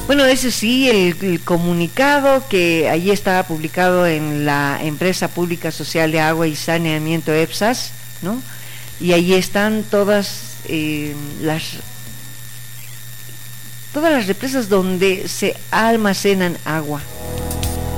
Bueno, ese sí, el comunicado que allí estaba publicado en la Empresa Pública Social de Agua y Saneamiento EPSAS, ¿no? Y allí están todas las represas donde se almacenan agua.